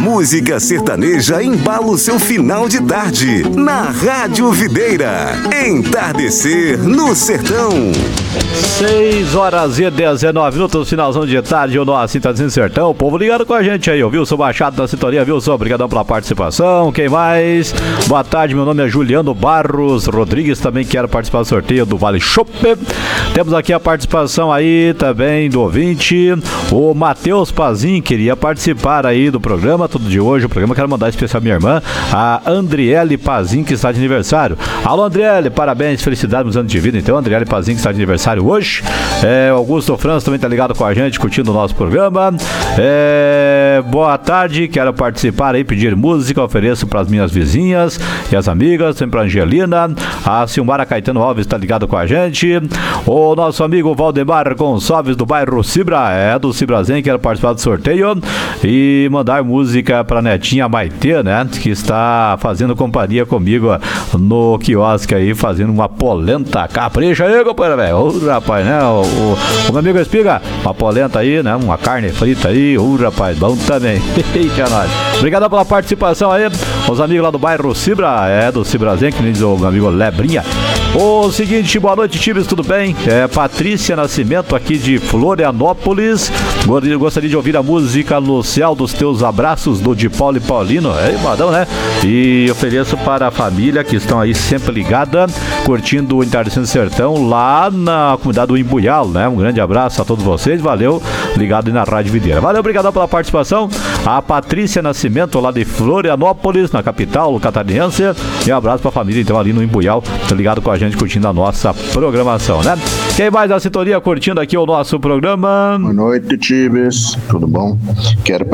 música sertaneja embala o seu final de tarde. Na Rádio Videira. Entardecer no Sertão. 6h19, finalzão de tarde, o nosso Entardecer no Sertão. O povo ligado com a gente aí, ouviu? Sou Machado da sintonia, viu? Sou obrigadão pela participação. Quem mais? Boa tarde, meu nome é Juliano Barros Rodrigues, também quero participar do sorteio do Vale Chopp. Temos aqui a participação aí também do ouvinte, o Matheus Pazin, queria participar aí do programa, tudo de hoje, o programa, quero mandar especial à minha irmã, a Andriele Pazin, que está de aniversário. Alô, Andriele, parabéns, felicidades nos anos de vida, então, Andriele Pazin, que está de aniversário hoje. Augusto França também está ligado com a gente, curtindo o nosso programa. Boa tarde, quero participar aí, pedir música, ofereço para as minhas vizinhas e as amigas, sempre para a Angelina. A Silmara Caetano Alves está ligado com a gente. O nosso amigo Valdemar Gonçalves do bairro Cibra, do Cibrazen, quero participar do sorteio e mandar música para a netinha Maitê, né, que está fazendo companhia comigo no quiosque aí, fazendo uma polenta capricha aí, companheiro, velho. Ô, rapaz, né, o meu amigo Espiga, uma polenta aí, né, uma carne frita aí, rapaz, bom também. Eita, nós. Obrigado pela participação aí, os amigos lá do bairro Cibra, do Cibrazen, que nem diz o meu amigo Lebrinha. O seguinte, boa noite, times, tudo bem? Patrícia Nascimento aqui de Florianópolis. Gostaria de ouvir a música No Céu dos Teus Abraços, do de Paulo e Paulino. Madão, né? E ofereço para a família que estão aí sempre ligada, curtindo o Entardecer no Sertão lá na comunidade do Imbuial, né? Um grande abraço a todos vocês, valeu, ligado aí na Rádio Videira. Valeu, obrigado pela participação. A Patrícia Nascimento lá de Florianópolis, na capital catarinense. E um abraço para a família, então, ali no Imbuial, ligado com a gente, curtindo a nossa programação, né? Quem mais da sintonia curtindo aqui o nosso programa? Boa noite, times, tudo bom? Quero